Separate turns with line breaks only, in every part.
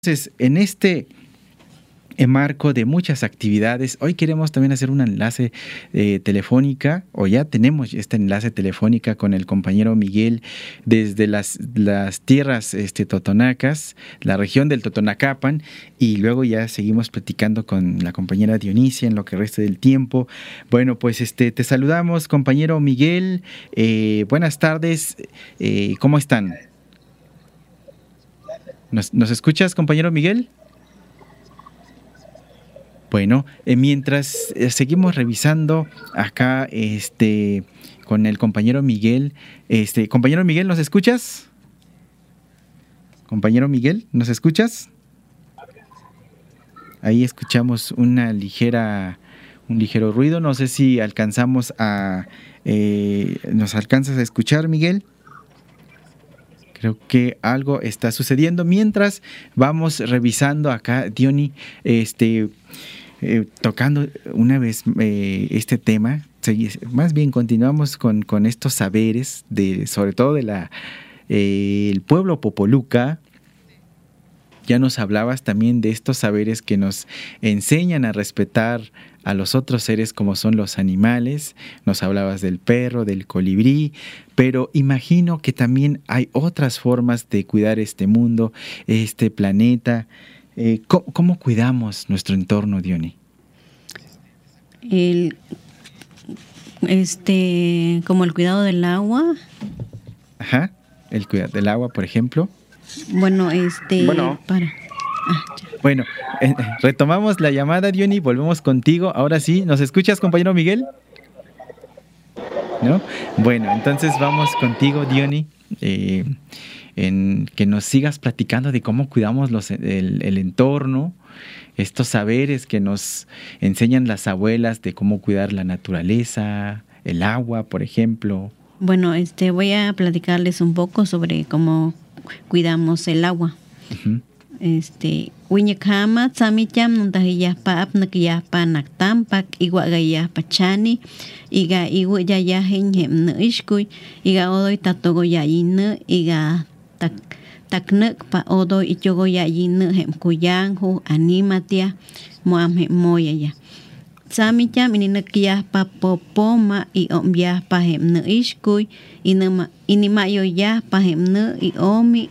Entonces, en este marco de muchas actividades, hoy queremos también hacer un enlace telefónica, o ya tenemos este enlace telefónica con el compañero Miguel desde las tierras totonacas, la región del Totonacapan, y luego ya seguimos platicando con la compañera Dionisia en lo que resta del tiempo. Bueno, pues te saludamos, compañero Miguel, buenas tardes, ¿cómo están? ¿Nos escuchas, compañero Miguel? Bueno, mientras seguimos revisando acá con el compañero Miguel, compañero Miguel, ¿nos escuchas? Compañero Miguel, ¿nos escuchas? Ahí escuchamos un ligero ruido, no sé si alcanzamos ¿nos alcanzas a escuchar, Miguel? Creo que algo está sucediendo. Mientras vamos revisando acá, Diony, tocando una vez este tema, más bien continuamos con estos saberes, sobre todo el pueblo Popoluca. Ya nos hablabas también de estos saberes que nos enseñan a respetar a los otros seres como son los animales. Nos hablabas del perro, del colibrí, pero imagino que también hay otras formas de cuidar este mundo, este planeta. ¿Cómo cuidamos nuestro entorno, Diony?
Como el cuidado del agua.
Ajá, el cuidado del agua, por ejemplo.
Bueno,
Bueno, retomamos la llamada, Diony, volvemos contigo. Ahora sí, ¿nos escuchas, compañero Miguel? ¿No? Bueno, entonces vamos contigo, Diony, en que nos sigas platicando de cómo cuidamos el entorno, estos saberes que nos enseñan las abuelas de cómo cuidar la naturaleza, el agua, por ejemplo.
Bueno, voy a platicarles un poco sobre cómo cuidamos el agua.
Uh-huh.
Wiñakama tsamicham nuntajiyaspa apnakiyaspa naktampak iguagayaspa chani iga iwuyayajen hemne ishkuy iga odoy tatogoyayine iga taknekpa odoy ityogoyayine hemkuyanju animatia moam moyaya tsamicham ininakiyaspa popoma i omyaspa hemne ishkuy inimayoyaspa hemne i omi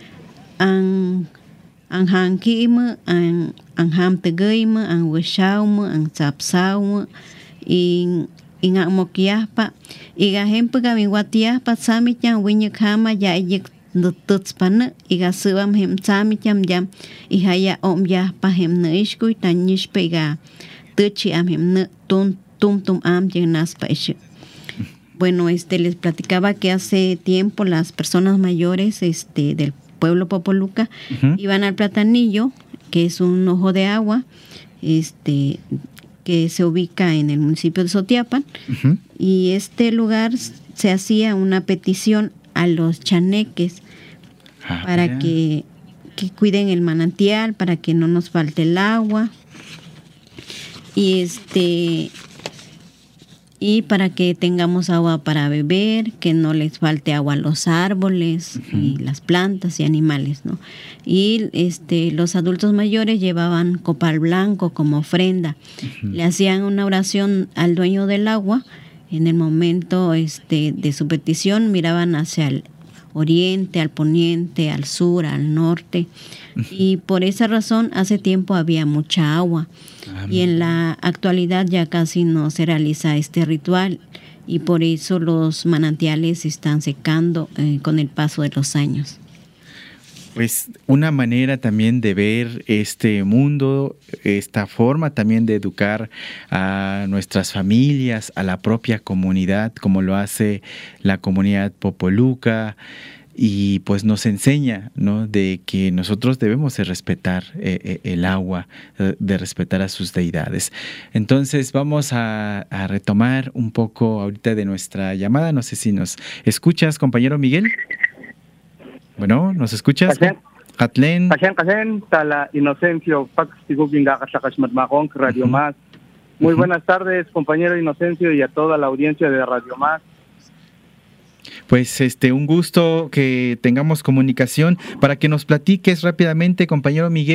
ang hangkime ang hamtegeyme ang weshawme ang tsapsawme inga mokyaspa iga hempega miwatiaspa tsamicham wiñakhama ya iyek tutzpane iga subam hem tsamicham yam ihaya omyaspa hemne ishkuy tanyishpa iga tuchi am hemne tum am yenaspa ish. Bueno, les platicaba que hace tiempo las personas mayores del pueblo Popoluca, uh-huh, iban al Platanillo, que es un ojo de agua, que se ubica en el municipio de Sotiapan, uh-huh, y este lugar se hacía una petición a los chaneques para que cuiden el manantial, para que no nos falte el agua, y para que tengamos agua para beber, que no les falte agua a los árboles, uh-huh, y las plantas y animales, ¿no? Y los adultos mayores llevaban copal blanco como ofrenda. Uh-huh. Le hacían una oración al dueño del agua. En el momento de su petición miraban hacia el oriente, al poniente, al sur, al norte. Uh-huh. Y por esa razón hace tiempo había mucha agua. Y en la actualidad ya casi no se realiza este ritual y por eso los manantiales se están secando con el paso de los años.
Pues una manera también de ver este mundo, esta forma también de educar a nuestras familias, a la propia comunidad, como lo hace la comunidad Popoluca. Y pues nos enseña, ¿no?, de que nosotros debemos de respetar el agua, de respetar a sus deidades. Entonces vamos a retomar un poco ahorita de nuestra llamada. No sé si nos escuchas, compañero Miguel. Bueno, ¿nos escuchas? Katlen.
Tala Inocencio, Radio Más. Muy buenas tardes, compañero Inocencio, y a toda la audiencia de Radio Más.
Pues un gusto que tengamos comunicación para que nos platiques rápidamente, compañero Miguel.